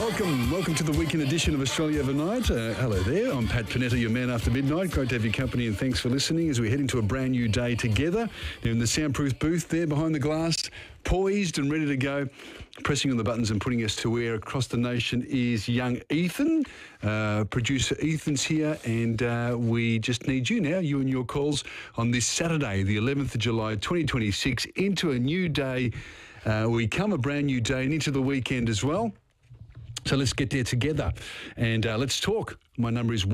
Welcome to the weekend edition of Australia Overnight. Hello there, I'm Pat Panetta, your man after midnight. Great to have your company and thanks for listening as we head into a brand new day together. You're in the soundproof booth there behind the glass, poised and ready to go. Pressing on the buttons and putting us to air across the nation is young Ethan. Producer Ethan's here and we just need you now, you and your calls on this Saturday, the 11th of July 2026, into a new day. We come a brand new day and into the weekend as well. So let's get there together and let's talk. My number is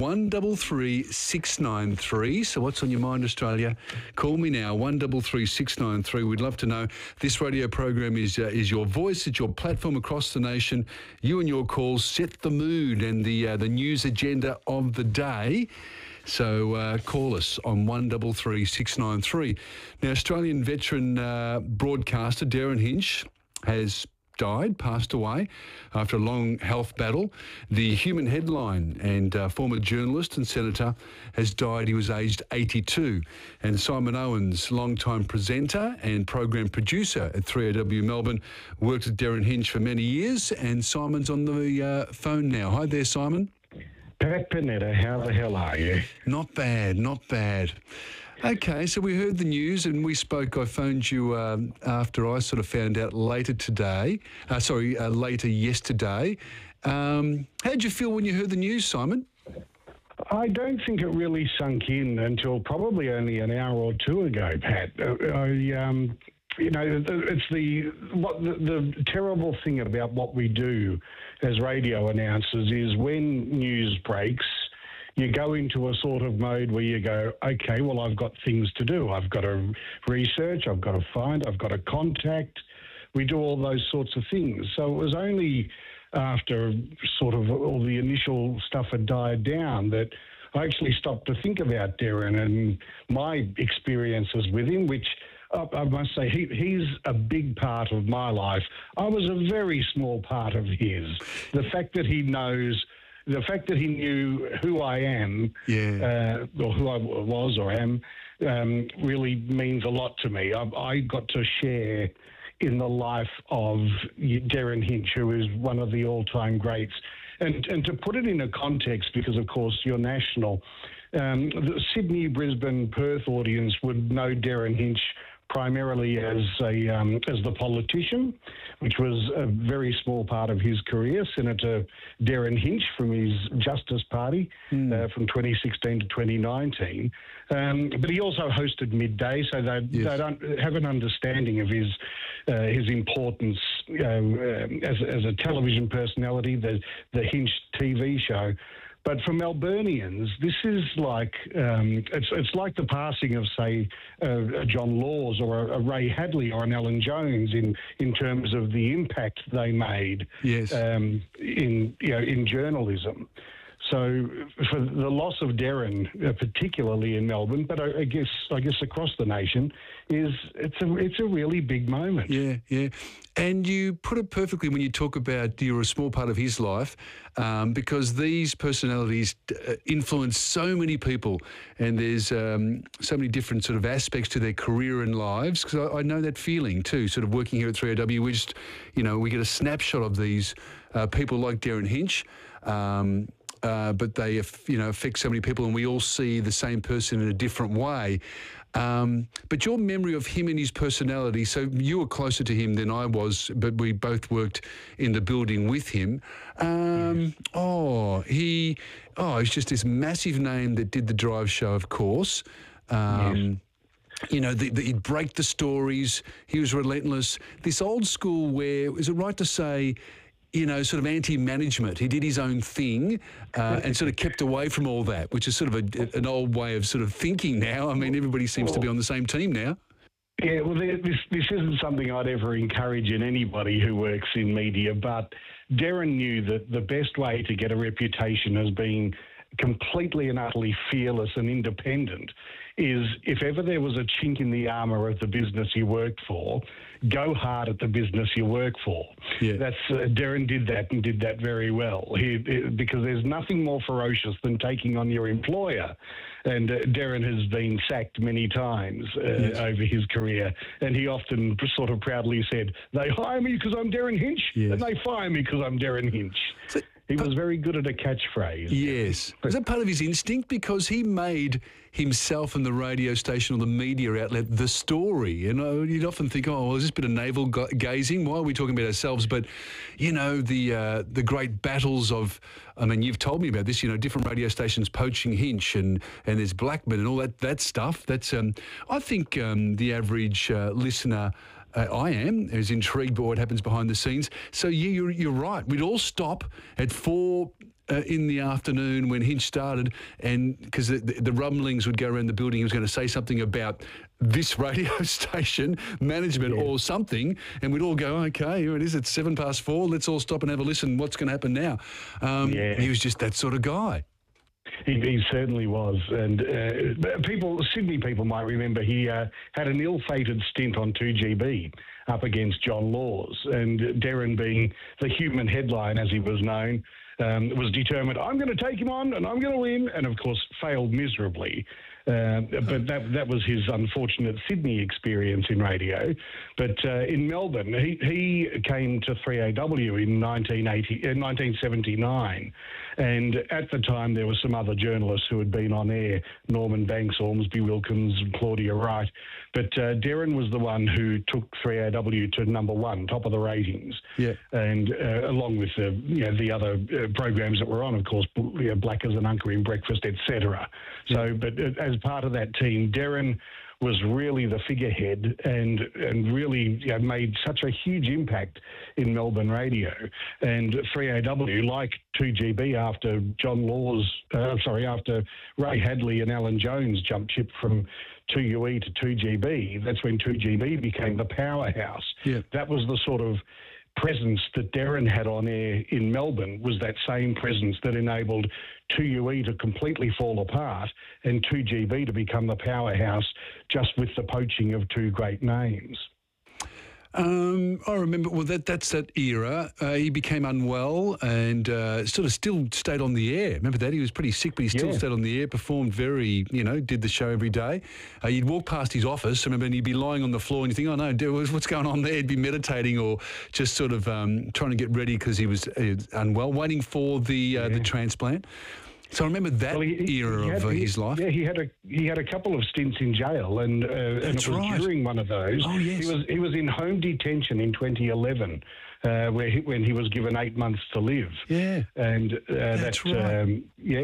133693. So what's on your mind, Australia? Call me now, 133693. We'd love to know. This radio program is your voice. It's your platform across the nation. You and your calls set the mood and the news agenda of the day. So call us on 133693. Now, Australian veteran broadcaster Derryn Hinch has passed away after a long health battle. The Human Headline and former journalist and senator has died. He was aged 82. And Simon Owens, long-time presenter and program producer at 3AW Melbourne, worked with Derryn Hinch for many years. And Simon's on the phone now. Hi there, Simon. Pat Panetta, how the hell are you? Not bad, not bad. Okay, so we heard the news and we spoke. I phoned you after I sort of found out later yesterday. How did you feel when you heard the news, Simon? I don't think it really sunk in until probably only an hour or two ago, Pat. It's the terrible thing about what we do as radio announcers is when news breaks, you go into a sort of mode where you go, okay, well, I've got things to do. I've got to research, I've got to find, I've got to contact. We do all those sorts of things. So it was only after sort of all the initial stuff had died down that I actually stopped to think about Derryn and my experiences with him, which I must say, he's a big part of my life. I was a very small part of his. The fact that he knew who I am, or who I was or am, really means a lot to me. I got to share in the life of Derryn Hinch, who is one of the all-time greats. And to put it in a context, because, of course, you're national, the Sydney, Brisbane, Perth audience would know Derryn Hinch primarily as the politician, which was a very small part of his career, Senator Derryn Hinch from his Justice Party from 2016 to 2019. But he also hosted Midday, so they don't have an understanding of his importance as a television personality, the Hinch TV show. But for Melburnians, this is like it's like the passing of, say, John Laws or a Ray Hadley or an Alan Jones in terms of the impact they made in journalism. So for the loss of Derryn, particularly in Melbourne, but I guess across the nation, it's a really big moment. Yeah. And you put it perfectly when you talk about you're a small part of his life, because these personalities influence so many people, and there's so many different sort of aspects to their career and lives. Because I know that feeling too. Sort of working here at 3AW, we just, we get a snapshot of these people like Derryn Hinch. But they, affect so many people, and we all see the same person in a different way. But your memory of him and his personality, so you were closer to him than I was, but we both worked in the building with him. He's just this massive name that did the Drive show, of course. He'd break the stories. He was relentless. This old school where, is it right to say, sort of anti-management. He did his own thing and sort of kept away from all that, which is sort of an old way of sort of thinking now. I mean, everybody seems to be on the same team now. Yeah, well, this isn't something I'd ever encourage in anybody who works in media, but Derryn knew that the best way to get a reputation as being completely and utterly fearless and independent, is if ever there was a chink in the armour of the business you worked for, go hard at the business you work for. Yeah. That's Darren did that and did that very well. Because there's nothing more ferocious than taking on your employer. And Darren has been sacked many times over his career, and he often sort of proudly said, "They hire me because I'm Darren Hinch, and they fire me because I'm Darren Hinch." He was very good at a catchphrase. Yes. Was that part of his instinct? Because he made himself and the radio station or the media outlet the story. You know, you'd often think, oh, well, is this a bit of navel gazing? Why are we talking about ourselves? But, you know, the great battles of, I mean, you've told me about this, you know, different radio stations poaching Hinch and there's Blackman and all that stuff. That's, I think the average listener... I am, is intrigued by what happens behind the scenes. So, yeah, you're right. We'd all stop at 4 in the afternoon when Hinch started, and because the rumblings would go around the building, he was going to say something about this radio station management or something, and we'd all go, okay, here it is, it's 4:07, let's all stop and have a listen. What's going to happen now? He was just that sort of guy. He certainly was, and Sydney people might remember he had an ill-fated stint on 2GB up against John Laws, and Darren, being the human headline as he was known, was determined, I'm going to take him on and I'm going to win, and of course failed miserably. But that was his unfortunate Sydney experience in radio. But in Melbourne, he came to 3AW in 1979. And at the time, there were some other journalists who had been on air, Norman Banks, Ormsby Wilkins, Claudia Wright. But Darren was the one who took 3AW to number 1, top of the ratings. Yeah. And along with the other programs that were on, of course, Black as an Uncle in Breakfast, etc. So, but as part of that team, Darren was really the figurehead and really made such a huge impact in Melbourne radio. And 3AW, like 2GB, after after Ray Hadley and Alan Jones jumped ship from 2UE to 2GB, that's when 2GB became the powerhouse. Yeah. That was the sort of presence that Darren had on air in Melbourne, was that same presence that enabled 2UE to completely fall apart and 2GB to become the powerhouse just with the poaching of two great names. I remember, well, that's that era. He became unwell and sort of still stayed on the air. Remember that? He was pretty sick, but he still stayed on the air, performed did the show every day. You'd walk past his office, remember, and he'd be lying on the floor and you think, oh, no, what's going on there? He'd be meditating or just sort of trying to get ready because he was unwell, waiting for the transplant. So I remember that era of his life. Yeah, he had a couple of stints in jail, and it was during one of those. Oh, yes. He was in home detention in 2011, when he was given 8 months to live. Yeah, and that's right.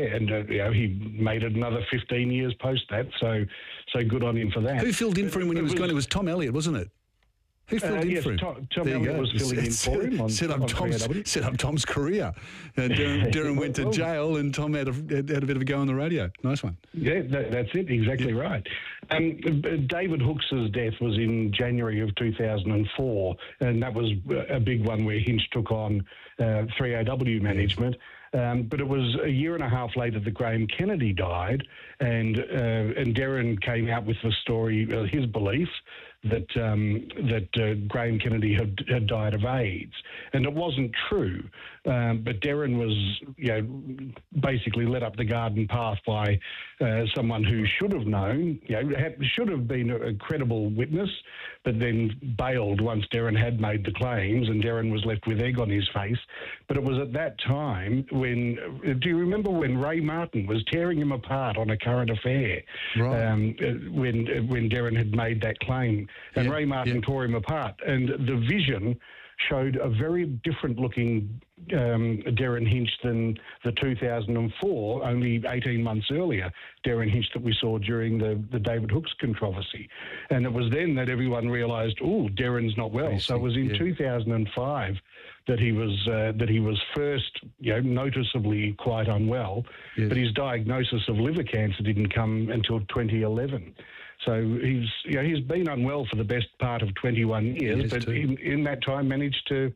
He made it another 15 years post that. So good on him for that. Who filled in for him when he was gone? It was Tom Elliott, wasn't it? Who filled in for him? Tom Elliott was filling in for him. Set up Tom's career. Darren went to jail and Tom had a bit of a go on the radio. Nice one. Yeah, that's it. Exactly right. David Hooks' death was in January of 2004, and that was a big one where Hinch took on 3AW management. But it was a year and a half later that Graham Kennedy died, and Darren came out with the story, his belief that Graham Kennedy had died of AIDS, and it wasn't true. But Darren was, basically led up the garden path by someone who should have known, should have been a credible witness, but then bailed once Darren had made the claims, and Darren was left with egg on his face. But it was at that time when, do you remember when Ray Martin was tearing him apart on A Current Affair? Right. When Darren had made that claim, and Ray Martin tore him apart, and the Vision showed a very different looking Darren Hinch than the 2004, only 18 months earlier, Darren Hinch that we saw during the David Hooks controversy. And it was then that everyone realised, Darren's not well. So it was in 2005 that he was first, noticeably quite unwell, but his diagnosis of liver cancer didn't come until 2011. So he's been unwell for the best part of 21 years, but in that time managed to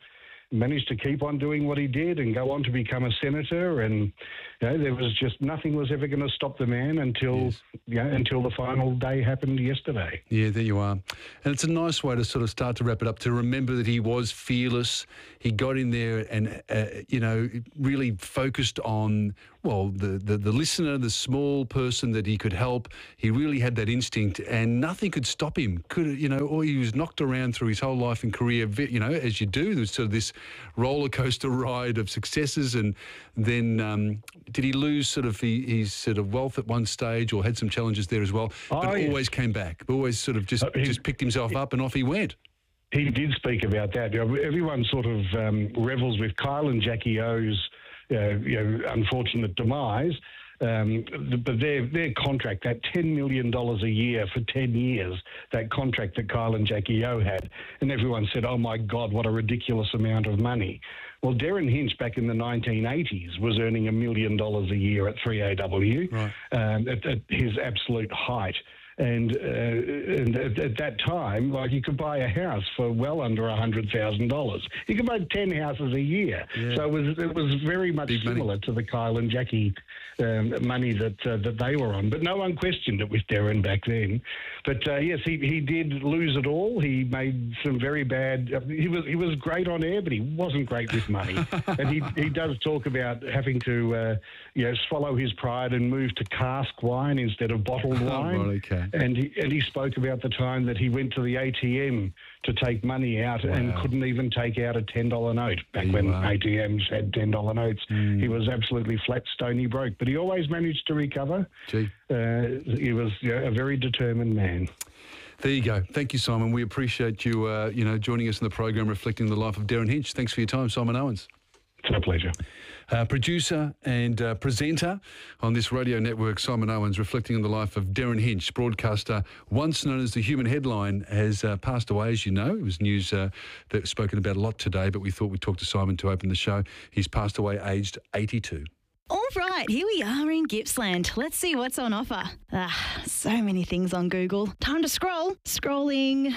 managed to keep on doing what he did and go on to become a senator. And there was just nothing was ever going to stop the man until the final day happened yesterday. Yeah, there you are. And it's a nice way to sort of start to wrap it up, to remember that he was fearless. He got in there and, really focused on, the listener, the small person that he could help. He really had that instinct and nothing could stop him. Or he was knocked around through his whole life and career, as you do. There's sort of this roller coaster ride of successes. And then did he lose sort of his sort of wealth at one stage, or had some challenges there as well? But always came back. Always sort of just picked himself up and off he went. He did speak about that. Everyone sort of revels with Kyle and Jackie O's unfortunate demise. But their contract, that $10 million a year for 10 years, that contract that Kyle and Jackie O had, and everyone said, oh my God, what a ridiculous amount of money. Well, Derryn Hinch back in the 1980s was earning $1 million a year at 3AW, right. At his absolute height. And at that time, you could buy a house for well under $100,000. You could buy 10 houses a year. Yeah. So it was very much similar to the Kyle and Jackie money that they were on. But no one questioned it with Derryn back then. But yes, he did lose it all. He made some very bad. He was great on air, but he wasn't great with money. And he does talk about having to swallow his pride and move to cask wine instead of bottled wine. Right, okay. And he spoke about the time that he went to the ATM to take money out and couldn't even take out a $10 note back when ATMs had $10 notes. He was absolutely flat, stony broke, but he always managed to recover. Gee. He was a very determined man. There you go. Thank you, Simon. We appreciate you, joining us in the program reflecting the life of Derryn Hinch. Thanks for your time, Simon Owens. It's a pleasure. Producer and presenter on this radio network, Simon Owens, reflecting on the life of Derryn Hinch, broadcaster once known as the Human Headline, has passed away, as you know. It was news that's spoken about a lot today, but we thought we'd talk to Simon to open the show. He's passed away aged 82. All right, here we are in Gippsland. Let's see what's on offer. So many things on Google. Time to scroll. Scrolling.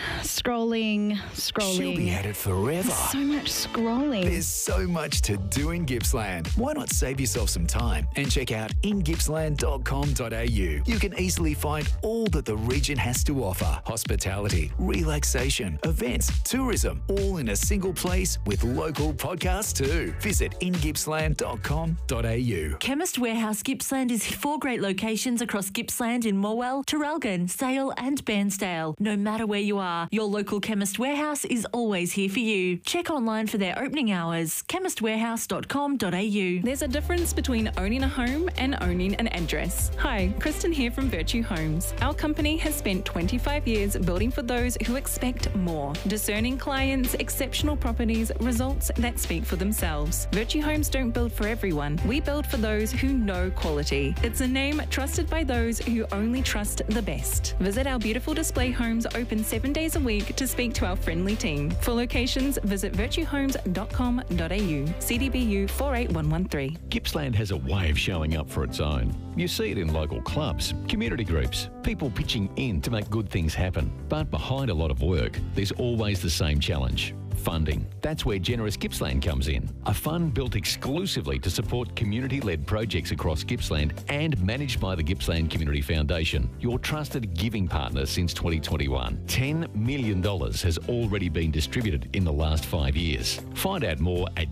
She'll be at it forever. So much scrolling. There's so much to do in Gippsland. Why not save yourself some time and check out ingippsland.com.au. You can easily find all that the region has to offer. Hospitality, relaxation, events, tourism, all in a single place with local podcasts too. Visit ingippsland.com.au. Chemist Warehouse Gippsland is 4 great locations across Gippsland in Morwell, Traralgon, Sale and Bairnsdale. No matter where you are, your local Chemist Warehouse is always here for you. Check online for their opening hours, chemistwarehouse.com.au. There's a difference between owning a home and owning an address. Hi, Kristen here from Virtue Homes. Our company has spent 25 years building for those who expect more. Discerning clients, exceptional properties, results that speak for themselves. Virtue Homes don't build for everyone. We build for those who know quality. It's a name trusted by those who only trust the best. Visit our beautiful display homes open 7 days a week to speak to our friendly team. For locations, visit virtuehomes.com.au. CDBU 48113. Gippsland has a way of showing up for its own. You see it in local clubs, community groups, people pitching in to make good things happen. But behind a lot of work, there's always the same challenge. Funding. That's where Generous Gippsland comes in. A fund built exclusively to support community-led projects across Gippsland and managed by the Gippsland Community Foundation, your trusted giving partner since 2021. $10 million has already been distributed in the last 5 years. Find out more at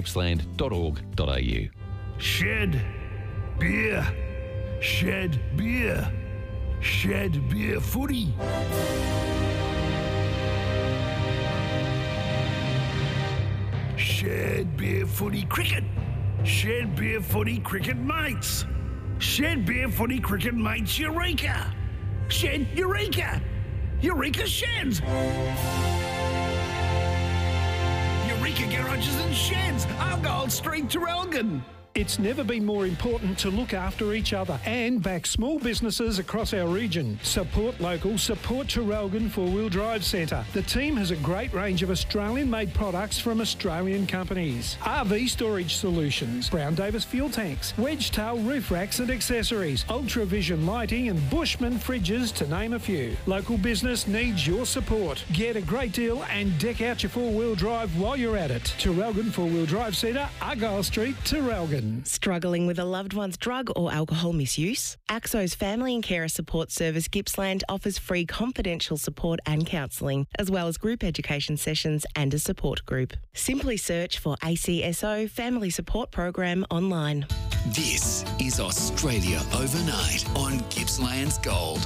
generousgippsland.org.au. Shed beer. Shed beer. Shed beer footy. Shed Beer Footy Cricket. Shed Beer Footy Cricket Mates. Shed Beer Footy Cricket Mates Eureka. Shed Eureka. Eureka Sheds. Eureka Garages and Sheds. Argyle Street, Traralgon. It's never been more important to look after each other and back small businesses across our region. Support local, support Traralgon 4-Wheel Drive Centre. The team has a great range of Australian-made products from Australian companies. RV storage solutions, Brown Davis fuel tanks, wedge-tail roof racks and accessories, Ultravision lighting and Bushman fridges, to name a few. Local business needs your support. Get a great deal and deck out your 4-wheel drive while you're at it. Traralgon 4-Wheel Drive Centre, Argyle Street, Traralgon. Struggling with a loved one's drug or alcohol misuse? AXO's Family and Carer Support Service Gippsland offers free confidential support and counselling, as well as group education sessions and a support group. Simply search for ACSO Family Support Program online. This is Australia Overnight on Gippsland's Gold.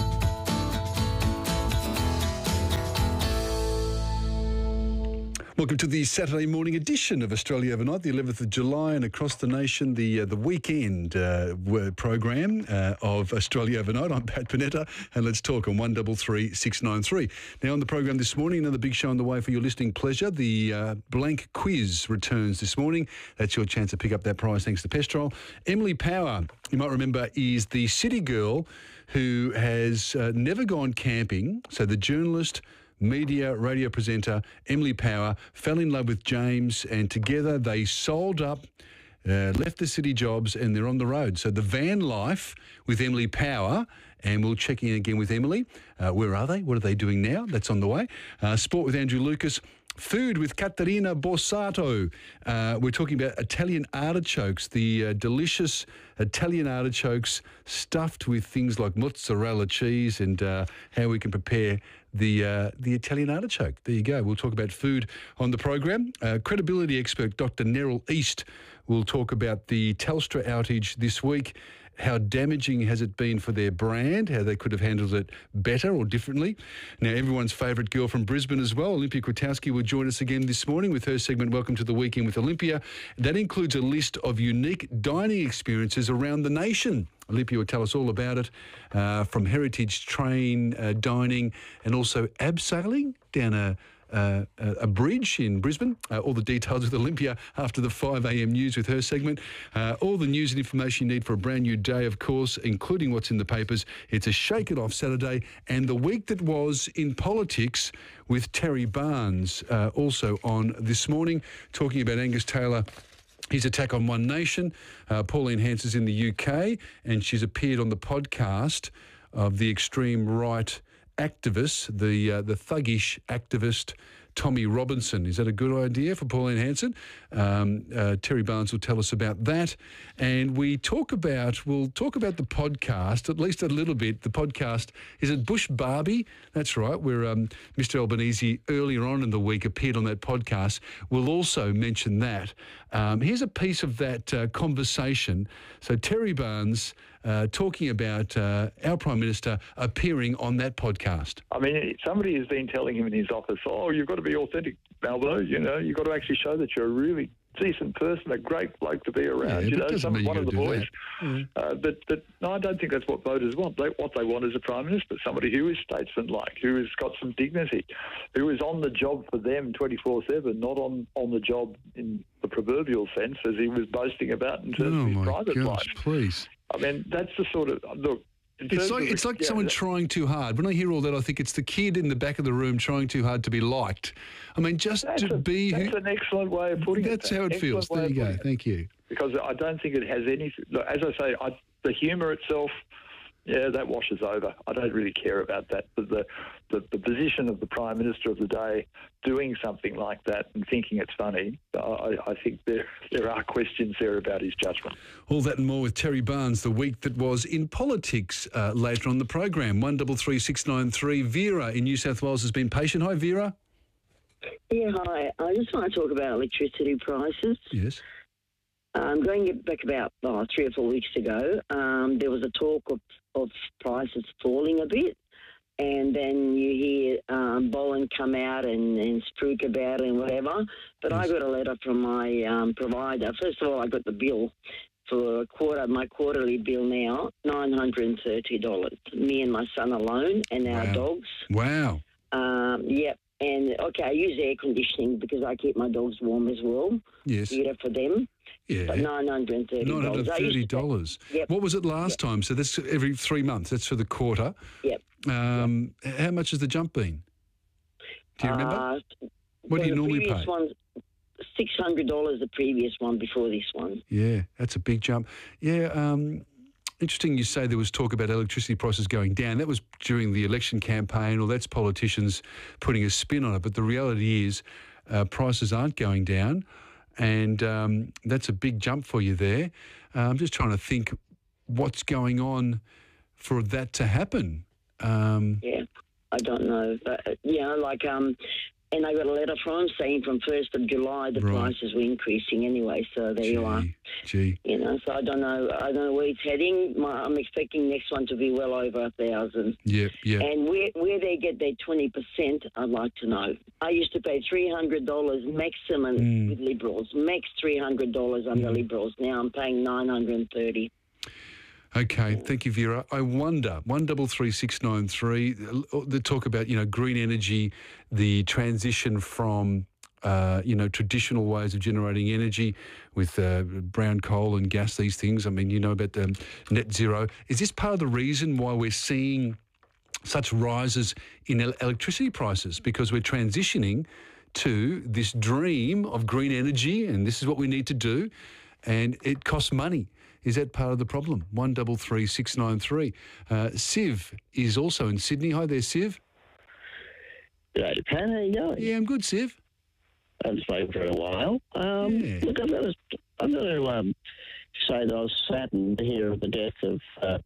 Welcome to the Saturday morning edition of Australia Overnight, the 11th of July, and across the nation, the weekend program of Australia Overnight. I'm Pat Panetta, and let's talk on 133 693. Now, on the program this morning, another big show on the way for your listening pleasure. The blank quiz returns this morning. That's your chance to pick up that prize thanks to Pestrol. Emily Power, you might remember, is the city girl who has never gone camping. So the journalist, media, radio presenter Emily Power fell in love with James, and together they sold up, left the city jobs, and they're on the road. So the van life with Emily Power, and we'll check in again with Emily. Where are they? What are they doing now? That's on the way. Sport with Andrew Lucas. Food with Caterina Borsato. We're talking about Italian artichokes, the delicious Italian artichokes stuffed with things like mozzarella cheese, and how we can prepare the Italian artichoke. There you go. We'll talk about food on the program. Credibility expert Dr. Neril East will talk about the Telstra outage this week. How damaging has it been for their brand, how they could have handled it better or differently. Now, everyone's favourite girl from Brisbane as well, Olympia Kwiatkowski, will join us again this morning with her segment, Welcome to the Weekend with Olympia. That includes a list of unique dining experiences around the nation. Olympia will tell us all about it, from heritage train dining and also abseiling down a bridge in Brisbane. All the details with Olympia after the 5 a.m. news with her segment. All the news and information you need for a brand new day, of course, including what's in the papers. It's a Shake It Off Saturday, and the week that was in politics with Terry Barnes also on this morning, talking about Angus Taylor, his attack on One Nation. Pauline Hanson's in the UK, and she's appeared on the podcast of the extreme right activist, the thuggish activist Tommy Robinson. Is that a good idea for Pauline Hanson? Terry Barnes will tell us about that. And we'll talk about the podcast, at least a little bit. The podcast, is it Bush Barbie? That's right, where Mr. Albanese earlier on in the week appeared on that podcast. We'll also mention that. Here's a piece of that conversation. So Terry Barnes talking about our Prime Minister appearing on that podcast. I mean, somebody has been telling him in his office, oh, you've got to be authentic, Malvo, you've got to actually show that you're a really decent person, a great bloke to be around, one of the boys. But no, I don't think that's what voters want. What they want is a Prime Minister, somebody who is statesman-like, who has got some dignity, who is on the job for them 24/7, not on the job in the proverbial sense, as he was boasting about in terms of his private life. Please. I mean, that's the sort of look. It's like someone trying too hard. When I hear all that, I think it's the kid in the back of the room trying too hard to be liked. I mean, just to be... That's an excellent way of putting it. That's how it feels. There you go. Thank you. Because I don't think it has any... Look, as I say, the humour itself, yeah, that washes over. I don't really care about that. But the position of the Prime Minister of the day doing something like that and thinking it's funny, I think there are questions there about his judgment. All that and more with Terry Barnes, the week that was in politics, later on the program. 133 693. Vera in New South Wales has been patient. Hi, Vera. Yeah, hi. I just want to talk about electricity prices. Yes. Going back about 3 or 4 weeks ago, there was a talk of prices falling a bit, and then you hear Bowen come out and spruik about it and whatever. But I got a letter from my provider. First of all, I got the bill for my quarterly bill now, $930. Me and my son alone, and our dogs. Wow. Yep. And, okay, I use air conditioning because I keep my dogs warm as well. Yes. Better for them. Yeah. $930. $930. Yep. What was it last time? So that's every 3 months. That's for the quarter. Yep. How much has the jump been? Do you remember? What do you normally pay? $600, the previous one before this one. Yeah, that's a big jump. Yeah, interesting you say there was talk about electricity prices going down. That was during the election campaign, or that's politicians putting a spin on it. But the reality is prices aren't going down, and that's a big jump for you there. I'm just trying to think what's going on for that to happen. Yeah, I don't know. But, and I got a letter from saying from 1st of July the prices were increasing anyway. So there you are. Gee. So I don't know where it's heading. I'm expecting next one to be well over 1,000. Yeah. And where they get their 20%, I'd like to know. I used to pay $300 maximum with Liberals, max $300 under Liberals. Now I'm paying $930. Okay, thank you, Vera. I wonder, 133693, the talk about, green energy, the transition from, traditional ways of generating energy with brown coal and gas, these things. I mean, you know about net zero. Is this part of the reason why we're seeing such rises in electricity prices? Because we're transitioning to this dream of green energy, and this is what we need to do, and it costs money. Is that part of the problem? 133693. Siv is also in Sydney. Hi there, Siv. G'day, Pat. How you going? Yeah, I'm good, Siv. I haven't spoken for a while. Look, I'm going to say that I was saddened to hear of the death of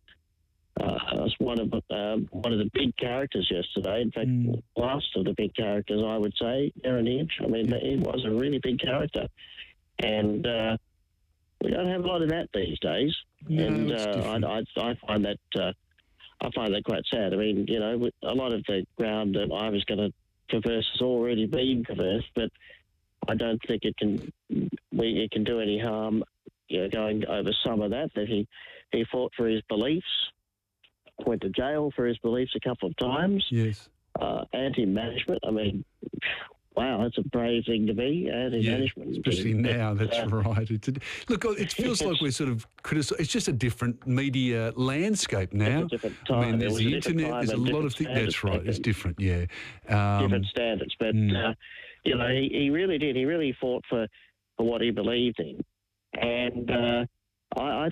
one of the big characters yesterday. In fact, last of the big characters, I would say, Darren Hinch. I mean, he was a really big character, and we don't have a lot of that these days, and I find that quite sad. I mean, a lot of the ground that I was going to traverse has already been traversed, but I don't think it can do any harm. Going over some of that he fought for his beliefs, went to jail for his beliefs a couple of times. Yes. Anti-management. I mean, wow, that's a brave thing to be, anti-management. Especially now, that's right. Look, it feels like we're sort of it's just a different media landscape now. It's a different time. I mean, there's the internet, there's a lot of things. That's right, it's different, yeah. Different standards. But, he really did. He really fought for what he believed in. And I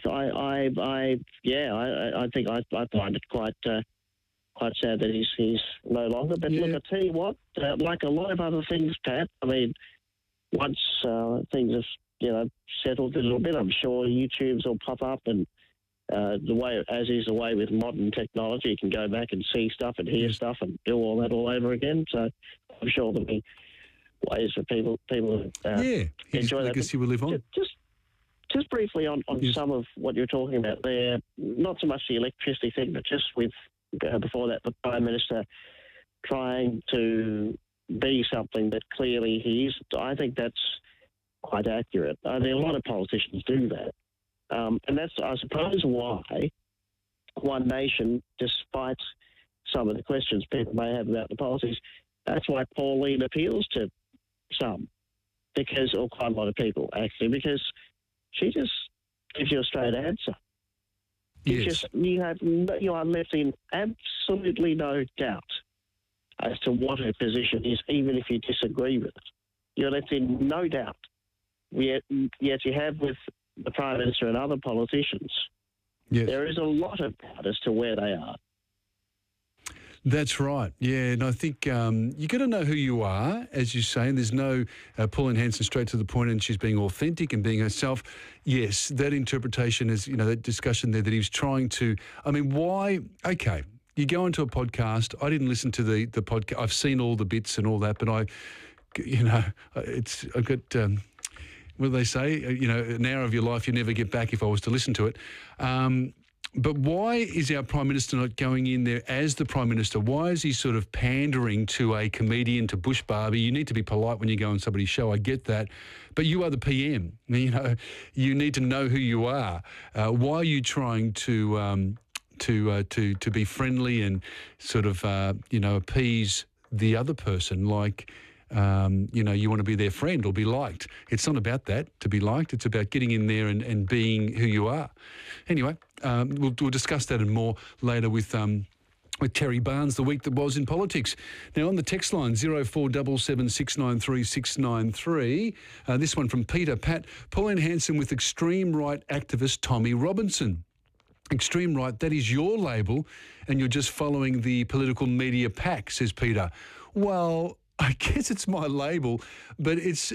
think I find it quite sad that he's no longer. But look, I tell you what, like a lot of other things, Pat, I mean, once things have, settled a little bit, I'm sure YouTubes will pop up, and the way with modern technology, you can go back and see stuff and hear stuff and do all that all over again. So I'm sure there'll be ways for people to enjoy that. Legacy will live on. Just briefly on some of what you're talking about there, not so much the electricity thing, but just with before that, the Prime Minister trying to be something that clearly he is. I think that's quite accurate. I think a lot of politicians do that. And that's, I suppose, why One Nation, despite some of the questions people may have about the policies, that's why Pauline appeals to some, or quite a lot of people, actually, because she just gives you a straight answer. Yes. You are left in absolutely no doubt as to what her position is, even if you disagree with it. You're left in no doubt. Yet you have with the Prime Minister and other politicians, there is a lot of doubt as to where they are. That's right. Yeah, and I think you got to know who you are, as you say, and there's no Pauline Hanson straight to the point and she's being authentic and being herself. Yes, that interpretation is, that discussion there that he was trying to, I mean, why? Okay, you go into a podcast. I didn't listen to the podcast. I've seen all the bits and all that, but I've got, what do they say? An hour of your life you never get back if I was to listen to it. But why is our Prime Minister not going in there as the Prime Minister? Why is he sort of pandering to a comedian, to Bush Barbie? You need to be polite when you go on somebody's show. I get that. But you are the PM. You need to know who you are. Why are you trying to be friendly and sort of, appease the other person? Like, you want to be their friend or be liked. It's not about that, to be liked. It's about getting in there and being who you are. Anyway, we'll discuss that and more later with Terry Barnes, the week that was in politics. Now, on the text line, 0477 693 693, this one from Peter. Pat, Pauline Hanson with extreme right activist Tommy Robinson. Extreme right, that is your label, and you're just following the political media pack, says Peter. Well, I guess it's my label, but it's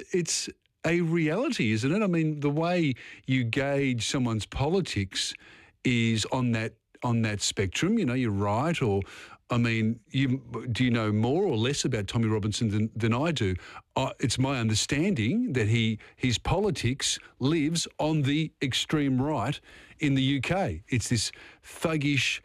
a reality, isn't it? I mean, the way you gauge someone's politics is on that spectrum. You're right, or I mean, do you know more or less about Tommy Robinson than I do? It's my understanding that his politics lives on the extreme right in the UK. It's this thuggish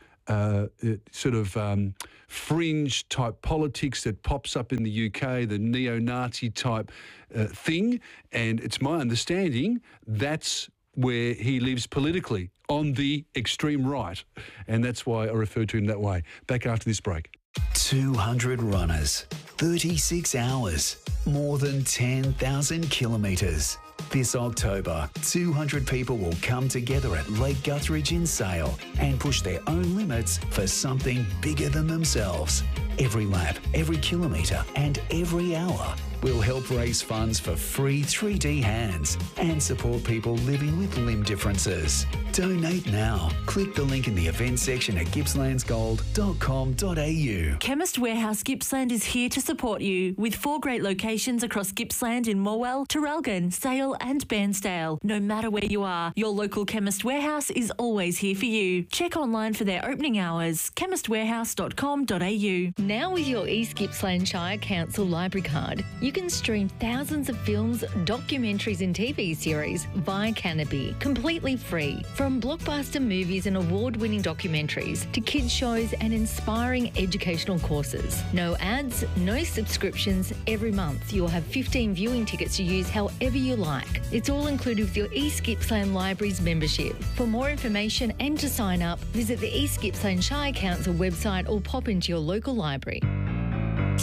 sort of fringe type politics that pops up in the UK, the neo-Nazi type thing, and it's my understanding that's where he lives politically, on the extreme right. And that's why I refer to him that way. Back after this break. 200 runners, 36 hours, more than 10,000 kilometres. This October, 200 people will come together at Lake Guthridge in Sale and push their own limits for something bigger than themselves. Every lap, every kilometre and every hour will help raise funds for free 3D hands and support people living with limb differences. Donate now. Click the link in the events section at gippslandsgold.com.au. Chemist Warehouse Gippsland is here to support you with 4 great locations across Gippsland in Morwell, Traralgon, Sale and Bairnsdale. No matter where you are, your local Chemist Warehouse is always here for you. Check online for their opening hours, chemistwarehouse.com.au. Now with your East Gippsland Shire Council library card, you can stream thousands of films, documentaries and TV series via Canopy, completely free. From blockbuster movies and award-winning documentaries to kids shows and inspiring educational courses. No ads, no subscriptions. Every month you'll have 15 viewing tickets to use however you like. It's all included with your East Gippsland Libraries membership. For more information and to sign up, visit the East Gippsland Shire Council website or pop into your local library.